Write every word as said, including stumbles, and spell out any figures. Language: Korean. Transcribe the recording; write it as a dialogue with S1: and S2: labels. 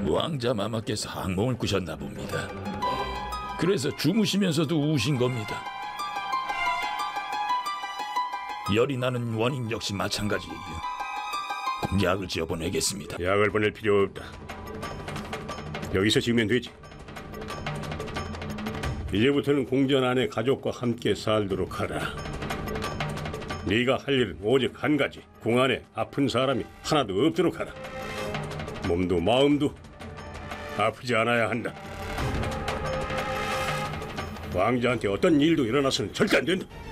S1: 왕자 마마께서 악몽을 꾸셨나 봅니다. 그래서 주무시면서도 우신 겁니다. 열이 나는 원인 역시 마찬가지예요. 약을 지어 보내겠습니다.
S2: 약을 보낼 필요 없다. 여기서 지으면 되지. 이제부터는 궁전 안에 가족과 함께 살도록 하라. 네가 할 일은 오직 한 가지. 궁 안에 아픈 사람이 하나도 없도록 하라. 몸도 마음도 아프지 않아야 한다. 왕자한테 어떤 일도 일어나서는 절대 안 된다.